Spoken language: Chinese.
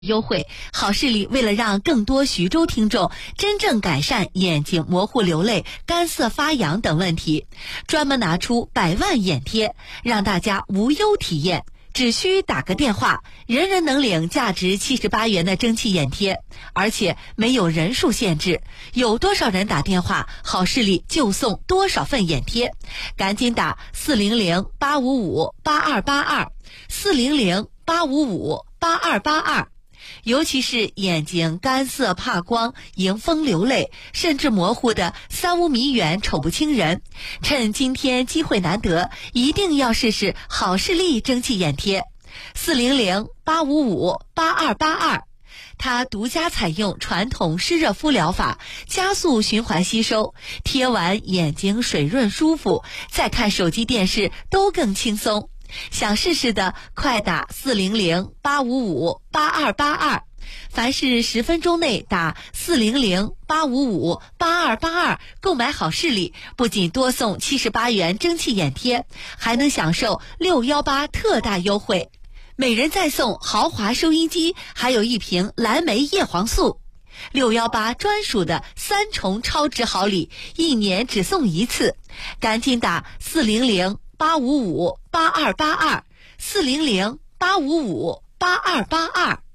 优惠，好视力为了让更多徐州听众真正改善眼睛模糊流泪、干涩发痒等问题，专门拿出100万眼贴，让大家无忧体验。只需打个电话，人人能领价值78元的蒸汽眼贴，而且没有人数限制，有多少人打电话，好视力就送多少份眼贴。赶紧打400-855-8282，400-855-8282。尤其是眼睛干涩怕光、迎风流泪，甚至模糊的3、5米远瞅不清人，趁今天机会难得，一定要试试好视力蒸汽眼贴。400-855-8282，它独家采用传统湿热敷疗法，加速循环吸收，贴完眼睛水润舒服，再看手机电视都更轻松。想试试的快打400-855-8282，凡是10分钟内打400-855-8282购买好视力，不仅多送78元蒸汽眼贴，还能享受618特大优惠，每人再送豪华收音机，还有1瓶蓝莓叶黄素。618专属的3重超值好礼，1年只送1次，赶紧打400-855-8282，400-855-8282。